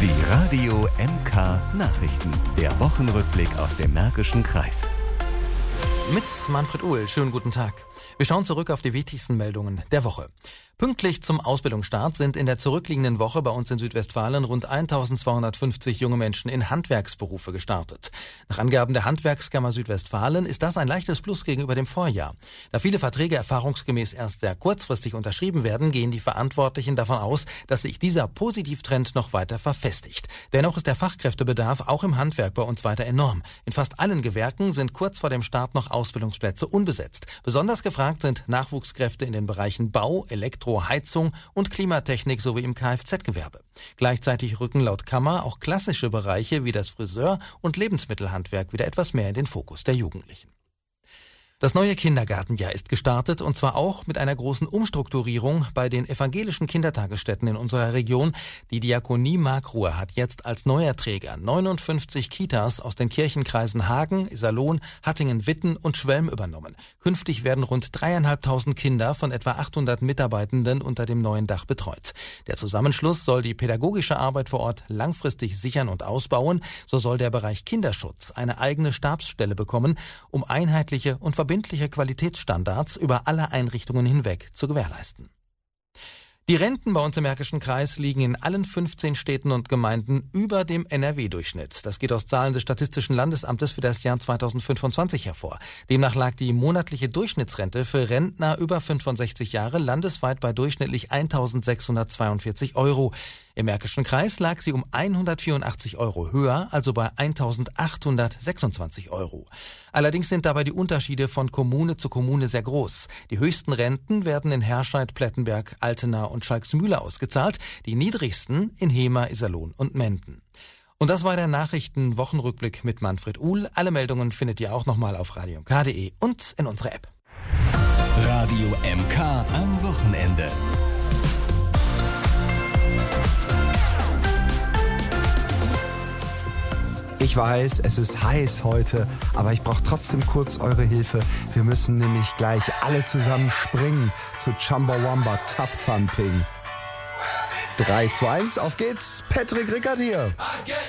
Die Radio MK Nachrichten. Der Wochenrückblick aus dem Märkischen Kreis. Mit Manfred Uhl. Schönen guten Tag. Wir schauen zurück auf die wichtigsten Meldungen der Woche. Pünktlich zum Ausbildungsstart sind in der zurückliegenden Woche bei uns in Südwestfalen rund 1250 junge Menschen in Handwerksberufe gestartet. Nach Angaben der Handwerkskammer Südwestfalen ist das ein leichtes Plus gegenüber dem Vorjahr. Da viele Verträge erfahrungsgemäß erst sehr kurzfristig unterschrieben werden, gehen die Verantwortlichen davon aus, dass sich dieser Positivtrend noch weiter verfestigt. Dennoch ist der Fachkräftebedarf auch im Handwerk bei uns weiter enorm. In fast allen Gewerken sind kurz vor dem Start noch Ausbildungsplätze unbesetzt. Besonders gefragt sind Nachwuchskräfte in den Bereichen Bau, Elektro, Heizung und Klimatechnik sowie im Kfz-Gewerbe. Gleichzeitig rücken laut Kammer auch klassische Bereiche wie das Friseur- und Lebensmittelhandwerk wieder etwas mehr in den Fokus der Jugendlichen. Das neue Kindergartenjahr ist gestartet und zwar auch mit einer großen Umstrukturierung bei den evangelischen Kindertagesstätten in unserer Region. Die Diakonie Markruhe hat jetzt als neuer Träger 59 Kitas aus den Kirchenkreisen Hagen, Iserlohn, Hattingen, Witten und Schwelm übernommen. Künftig werden rund 3.500 Kinder von etwa 800 Mitarbeitenden unter dem neuen Dach betreut. Der Zusammenschluss soll die pädagogische Arbeit vor Ort langfristig sichern und ausbauen. So soll der Bereich Kinderschutz eine eigene Stabsstelle bekommen, um einheitliche und verbindliche Qualitätsstandards über alle Einrichtungen hinweg zu gewährleisten. Die Renten bei uns im Märkischen Kreis liegen in allen 15 Städten und Gemeinden über dem NRW-Durchschnitt. Das geht aus Zahlen des Statistischen Landesamtes für das Jahr 2025 hervor. Demnach lag die monatliche Durchschnittsrente für Rentner über 65 Jahre landesweit bei durchschnittlich 1.642 Euro. Im Märkischen Kreis lag sie um 184 Euro höher, also bei 1.826 Euro. Allerdings sind dabei die Unterschiede von Kommune zu Kommune sehr groß. Die höchsten Renten werden in Herscheid, Plettenberg, Altena und Schalksmühle ausgezahlt, die niedrigsten in Hemer, Iserlohn und Menden. Und das war der Nachrichten-Wochenrückblick mit Manfred Uhl. Alle Meldungen findet ihr auch nochmal auf radiomk.de und in unserer App. Radio MK am Wochenende. Ich weiß, es ist heiß heute, aber ich brauche trotzdem kurz eure Hilfe. Wir müssen nämlich gleich alle zusammen springen zu Chumbawamba Tub Thumping. 3, 2, 1, auf geht's. Patrick Rickert hier.